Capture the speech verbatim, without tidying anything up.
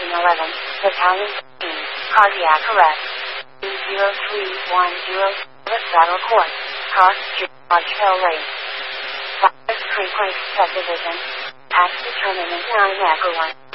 eleven, Italian thirteen, cardiac arrest. two zero three one zero, Saddle Court, Car, George Hill Race. five, Frequency Subdivision. Tax determinant nine, Echo one.